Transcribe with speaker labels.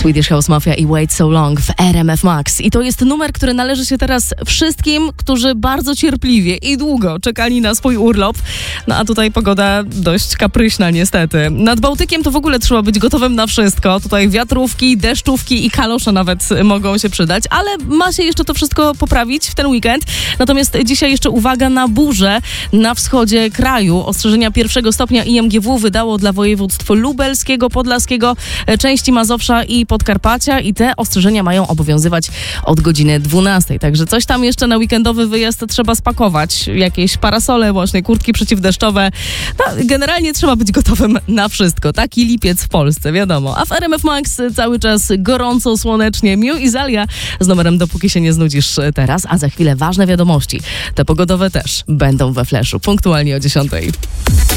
Speaker 1: Swedish House Mafia i Wait So Long w RMF Max. I to jest numer, który należy się teraz wszystkim, którzy bardzo cierpliwie i długo czekali na swój urlop. No a tutaj pogoda dość kapryśna niestety. Nad Bałtykiem to w ogóle trzeba być gotowym na wszystko. Tutaj wiatrówki, deszczówki i kalosze nawet mogą się przydać, ale ma się jeszcze to wszystko poprawić w ten weekend. Natomiast dzisiaj jeszcze uwaga na burzę na wschodzie kraju. Ostrzeżenia 1 stopnia IMGW wydało dla województw lubelskiego, podlaskiego, części Mazowsza i Podkarpacia i te ostrzeżenia mają obowiązywać od godziny 12. Także coś tam jeszcze na weekendowy wyjazd trzeba spakować. Jakieś parasole, właśnie kurtki przeciwdeszczowe. No, generalnie trzeba być gotowym na wszystko. Taki lipiec w Polsce, wiadomo. A w RMF Max cały czas gorąco, słonecznie. Miu i Zalia z numerem Dopóki się nie znudzisz teraz, a za chwilę ważne wiadomości. Te pogodowe też będą we Flashu, punktualnie o 10:00.